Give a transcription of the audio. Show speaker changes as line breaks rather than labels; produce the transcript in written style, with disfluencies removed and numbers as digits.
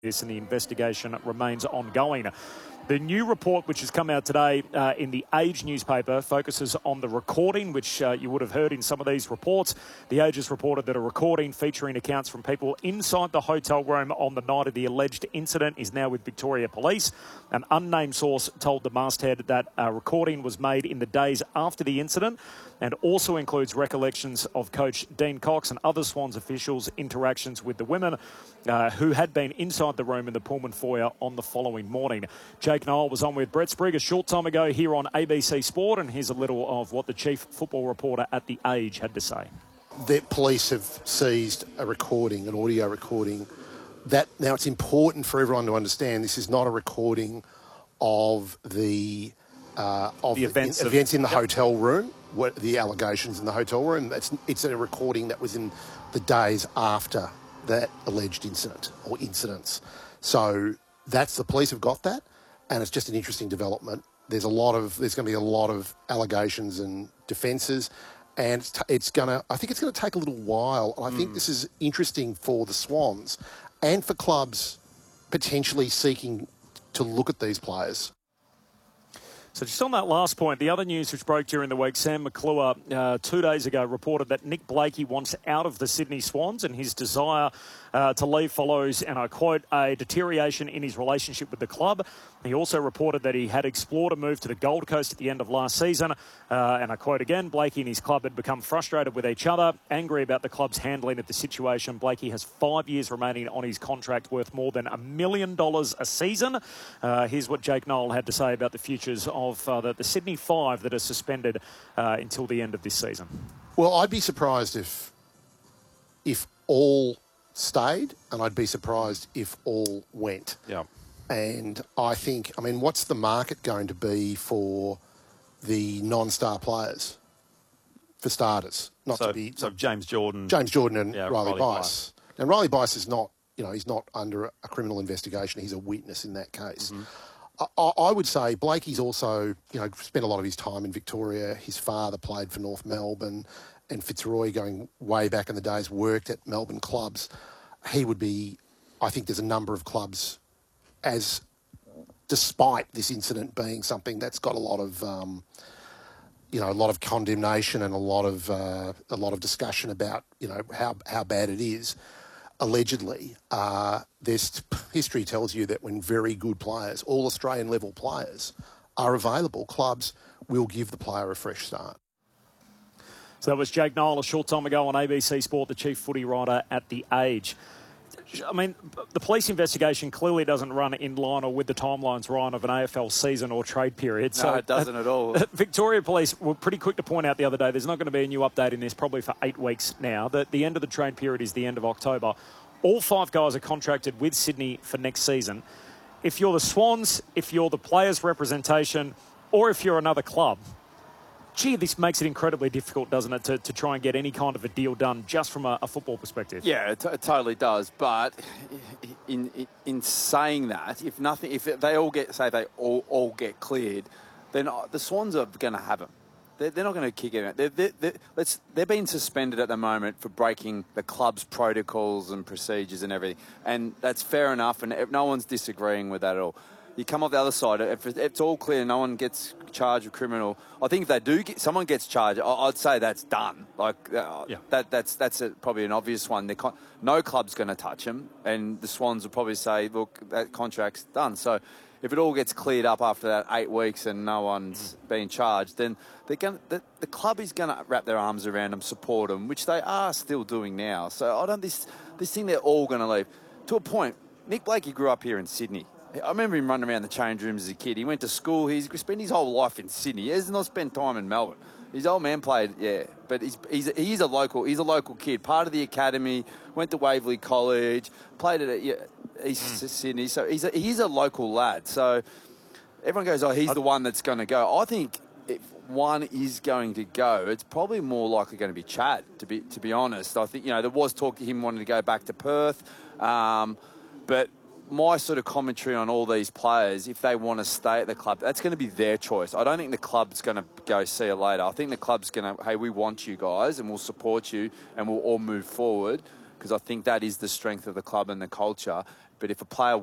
this, and the investigation remains ongoing. The new report, which has come out today in the Age newspaper, focuses on the recording, which you would have heard in some of these reports. The Age has reported that a recording featuring accounts from people inside the hotel room on the night of the alleged incident is now with Victoria Police. An unnamed source told the masthead that a recording was made in the days after the incident and also includes recollections of Coach Dean Cox and other Swans officials' interactions with the women who had been inside the room in the Pullman foyer on the following morning. Jake Noel was on with Brett Sprigg a short time ago here on ABC Sport, and here's a little of what the chief football reporter at The Age had to say.
The police have seized a recording, an audio recording. Now it's important for everyone to understand this is not a recording of the events in the hotel room, the allegations in the hotel room. It's a recording that was in the days after that alleged incident or incidents. So the police have got that, and it's just an interesting development. There's going to be a lot of allegations and defences, and I think it's going to take a little while. And I think this is interesting for the Swans and for clubs potentially seeking to look at these players.
So just on that last point, the other news which broke during the week, Sam McClure 2 days ago reported that Nick Blakey wants out of the Sydney Swans, and his desire to leave follows, and I quote, a deterioration in his relationship with the club. He also reported that he had explored a move to the Gold Coast at the end of last season, and I quote again, Blakey and his club had become frustrated with each other, angry about the club's handling of the situation. Blakey has 5 years remaining on his contract worth more than $1 million a season. Here's what Jake Noel had to say about the futures of the Sydney Five that are suspended until the end of this season.
Well, I'd be surprised if all stayed, and I'd be surprised if all went.
Yeah.
And what's the market going to be for the non-star players? For starters,
James Jordan
and Riley Bice. Now, Riley Bice is not, he's not under a criminal investigation. He's a witness in that case. Mm-hmm. I would say Blakey's also, spent a lot of his time in Victoria. His father played for North Melbourne, and Fitzroy, going way back in the days, worked at Melbourne clubs. He would be, I think there's a number of clubs, despite this incident being something that's got a lot of, a lot of condemnation and a lot of discussion about, how bad it is. Allegedly, history tells you that when very good players, all Australian level players, are available, clubs will give the player a fresh start.
So that was Jake Noel a short time ago on ABC Sport, the chief footy writer at The Age. I mean, the police investigation clearly doesn't run in line or with the timelines, Ryan, of an AFL season or trade period.
No, it doesn't at all.
Victoria Police were pretty quick to point out the other day there's not going to be a new update in this probably for 8 weeks now. That the end of the trade period is the end of October. All 5 guys are contracted with Sydney for next season. If you're the Swans, if you're the players' representation, or if you're another club, gee, this makes it incredibly difficult, doesn't it, to try and get any kind of a deal done just from a football perspective?
Yeah, it totally does. But in saying that, if they all get cleared, then the Swans are going to have them. They're not going to kick it out. They're being suspended at the moment for breaking the club's protocols and procedures and everything, and that's fair enough. And no one's disagreeing with that at all. You come off the other side, if it's all clear, no one gets charged with criminal. I think if they do someone gets charged, I'd say that's done. That's probably an obvious one. No club's going to touch them, and the Swans will probably say, look, that contract's done. So if it all gets cleared up after that 8 weeks and no one's being charged, then the club is going to wrap their arms around them, support them, which they are still doing now. So this thing they're all going to leave. To a point, Nick Blakey grew up here in Sydney. I remember him running around the change rooms as a kid. He went to school. He's spent his whole life in Sydney. He has not spent time in Melbourne. His old man played, but he's a local kid, part of the academy, went to Waverley College, played at East Sydney. So he's a local lad. So everyone goes, he's the one that's going to go. I think if one is going to go, it's probably more likely going to be Chad, to be honest. I think, there was talk of him wanting to go back to Perth, but my sort of commentary on all these players, if they want to stay at the club, that's going to be their choice. I don't think the club's going to go, see you later. I think the club's going to, hey, we want you guys and we'll support you and we'll all move forward. because I think that is the strength of the club and the culture. But if a player